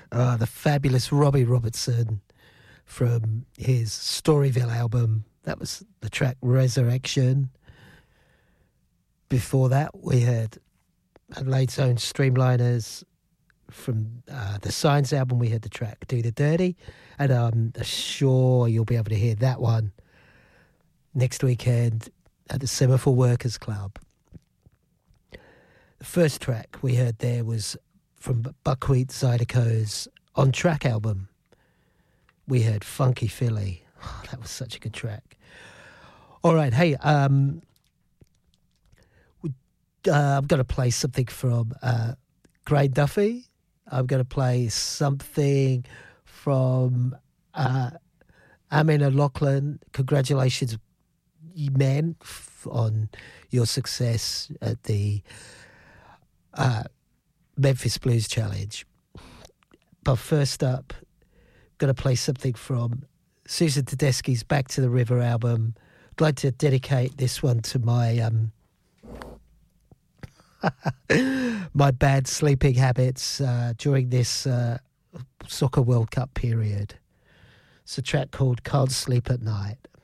The fabulous Robbie Robertson from his Storyville album. That was the track Resurrection. Before that, we had Adelaide's own Streamliners. From the Signs album, we had the track Do the Dirty. And I'm sure you'll be able to hear that one next weekend at the Semaphore Workers Club. The first track we heard there was from Buckwheat Zydeco's On Track album. We heard Funky Philly. Oh, that was such a good track. All right, hey, I'm going to play something from Grey Duffy. I'm going to play something from Amin O'Loughlin. Congratulations, man, on your success at the Memphis Blues Challenge. But first up, going to play something from Susan Tedeschi's Back to the River album. I'd like to dedicate this one to my my bad sleeping habits during this Soccer World Cup period. It's a track called Can't Sleep at Night.